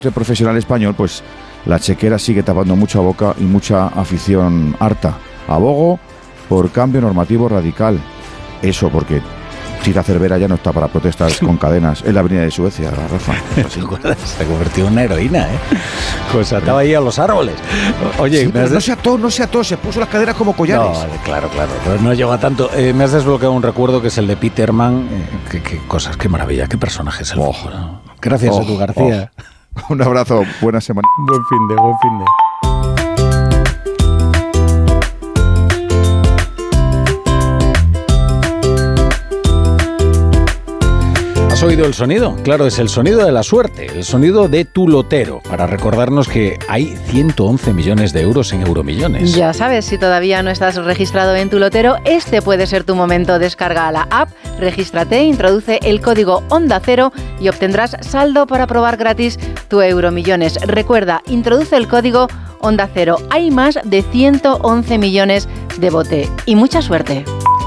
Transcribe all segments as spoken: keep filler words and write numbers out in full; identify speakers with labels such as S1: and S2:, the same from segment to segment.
S1: El profesional español, pues la chequera sigue tapando mucha boca y mucha afición harta. Abogo por cambio normativo radical. Eso porque Tita Cervera ya no está para protestas con cadenas en la avenida de Suecia, Rafa.
S2: Se convirtió en una heroína, ¿eh? Pues ataba ahí a los árboles. Oye,
S1: sí, pero no se ató, no se ató, se puso las cadenas como collares.
S2: No, claro, claro, pero no llega tanto. Eh, me has desbloqueado un recuerdo que es el de Peterman. Eh, qué, qué cosas, qué maravilla, qué personaje es el oh, fútbol, ¿no? Gracias
S1: oh,
S2: a tu García.
S1: Oh. Un abrazo, buena semana.
S2: Buen fin de, buen fin de. ¿Has oído el sonido? Claro, es el sonido de la suerte, el sonido de tu lotero, para recordarnos que hay ciento once millones de euros en Euromillones.
S3: Ya sabes, si todavía no estás registrado en tu lotero, este puede ser tu momento. Descarga la app, regístrate, introduce el código Onda Cero y obtendrás saldo para probar gratis tu Euromillones. Recuerda, introduce el código Onda Cero. Hay más de ciento once millones de bote. Y mucha suerte.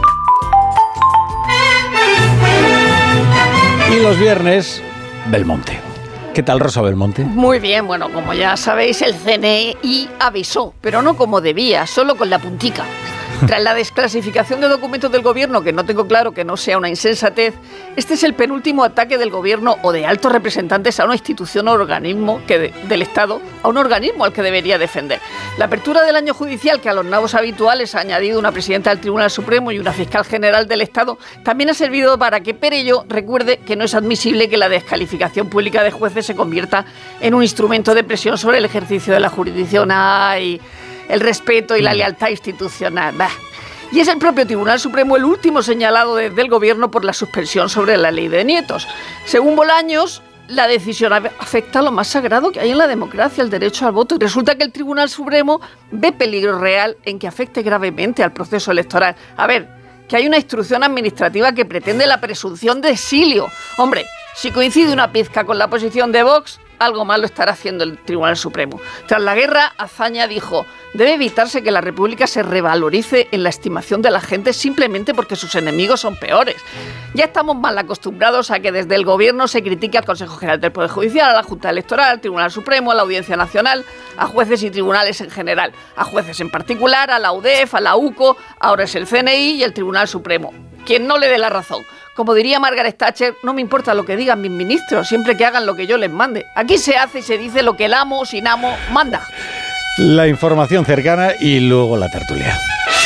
S2: Y los viernes, Belmonte. ¿Qué tal, Rosa Belmonte?
S4: Muy bien, bueno, como ya sabéis, el C N I avisó, pero no como debía, solo con la puntica. Tras la desclasificación de documentos del gobierno, que no tengo claro que no sea una insensatez, este es el penúltimo ataque del gobierno o de altos representantes a una institución o organismo que de, del Estado, a un organismo al que debería defender. La apertura del año judicial, que a los nuevos habituales ha añadido una presidenta del Tribunal Supremo y una fiscal general del Estado, también ha servido para que Perello recuerde que no es admisible que la descalificación pública de jueces se convierta en un instrumento de presión sobre el ejercicio de la jurisdicción. ¡Ay! El respeto y la lealtad institucional. Bah. Y es el propio Tribunal Supremo el último señalado desde el gobierno por la suspensión sobre la ley de nietos. Según Bolaños, la decisión afecta a lo más sagrado que hay en la democracia, el derecho al voto, y resulta que el Tribunal Supremo ve peligro real en que afecte gravemente al proceso electoral. A ver, que hay una instrucción administrativa que pretende la presunción de exilio. Hombre, si coincide una pizca con la posición de Vox, algo malo estará haciendo el Tribunal Supremo. Tras la guerra, Azaña dijo: debe evitarse que la República se revalorice en la estimación de la gente simplemente porque sus enemigos son peores. Ya estamos mal acostumbrados a que desde el gobierno se critique al Consejo General del Poder Judicial, a la Junta Electoral, al Tribunal Supremo, a la Audiencia Nacional, a jueces y tribunales en general, a jueces en particular, a la U D E F, a la U C O, ahora es el C N I y el Tribunal Supremo. Quien no le dé la razón. Como diría Margaret Thatcher, no me importa lo que digan mis ministros, siempre que hagan lo que yo les mande. Aquí se hace y se dice lo que el amo, sin amo, manda.
S2: La información cercana y luego la tertulia.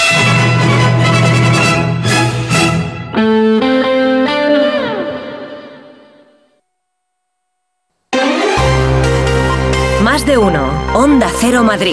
S5: Más de uno. Onda Cero Madrid.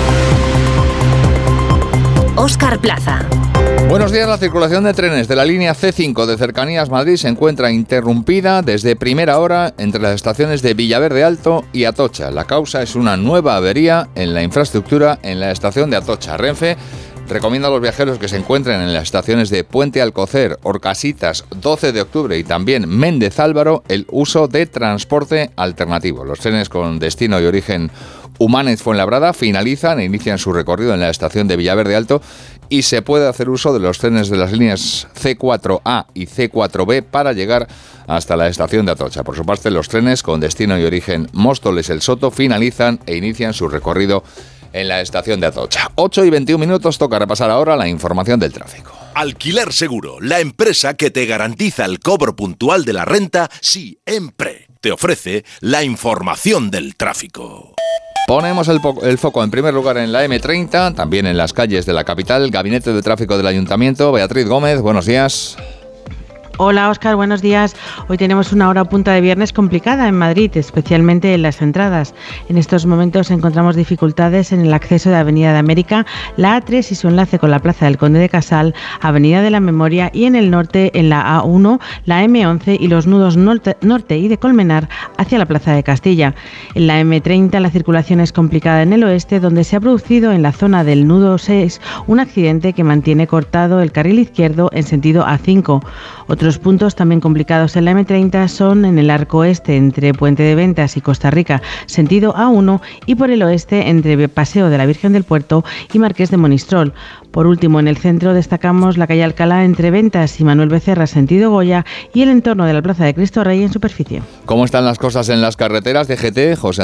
S5: Óscar Plaza.
S6: Buenos días. La circulación de trenes de la línea C cinco de Cercanías Madrid se encuentra interrumpida desde primera hora entre las estaciones de Villaverde Alto y Atocha. La causa es una nueva avería en la infraestructura en la estación de Atocha. Renfe recomienda a los viajeros que se encuentren en las estaciones de Puente Alcocer, Orcasitas, doce de octubre y también Méndez Álvaro el uso de transporte alternativo. Los trenes con destino y origen Humánez Fuenlabrada finalizan e inician su recorrido en la estación de Villaverde Alto y se puede hacer uso de los trenes de las líneas C cuatro A y C cuatro B para llegar hasta la estación de Atocha. Por su parte, los trenes con destino y origen Móstoles El Soto finalizan e inician su recorrido en la estación de Atocha. ocho y veintiún minutos, toca repasar ahora la información del tráfico.
S7: Alquiler Seguro, la empresa que te garantiza el cobro puntual de la renta siempre. Te ofrece la información del tráfico.
S6: Ponemos el, po- el foco en primer lugar en la eme treinta, también en las calles de la capital. Gabinete de Tráfico del Ayuntamiento, Beatriz Gómez, buenos días.
S8: Hola Óscar, buenos días. Hoy tenemos una hora punta de viernes complicada en Madrid, especialmente en las entradas. En estos momentos encontramos dificultades en el acceso de Avenida de América, la A tres y su enlace con la Plaza del Conde de Casal, Avenida de la Memoria y en el norte en la A uno, la eme once y los nudos norte, norte y de Colmenar hacia la Plaza de Castilla. En la eme treinta la circulación es complicada en el oeste, donde se ha producido en la zona del nudo seis un accidente que mantiene cortado el carril izquierdo en sentido A cinco. Otros puntos también complicados en la eme treinta son en el arco este entre Puente de Ventas y Costa Rica, sentido A uno, y por el oeste entre Paseo de la Virgen del Puerto y Marqués de Monistrol. Por último, en el centro destacamos la calle Alcalá entre Ventas y Manuel Becerra, sentido Goya, y el entorno de la Plaza de Cristo Rey en superficie.
S6: ¿Cómo están las cosas en las carreteras? D G T, José